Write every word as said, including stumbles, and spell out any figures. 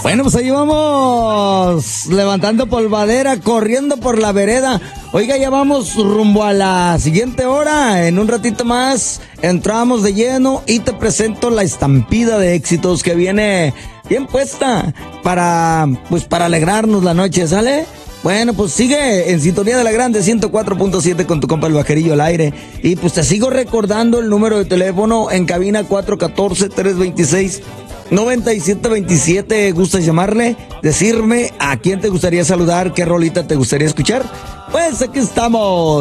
Bueno, pues ahí vamos, levantando polvadera, corriendo por la vereda. Oiga, ya vamos rumbo a la siguiente hora. En un ratito más entramos de lleno y te presento la estampida de éxitos que viene bien puesta para, pues para alegrarnos la noche, ¿sale? Bueno, pues sigue en sintonía de la grande ciento cuatro punto siete con tu compa el Vaquerillo al aire. Y pues te sigo recordando el número de teléfono en cabina cuatro uno cuatro, tres dos seis, nueve siete dos siete. ¿Gustas llamarle? Decirme a quién te gustaría saludar, qué rolita te gustaría escuchar. Pues aquí estamos.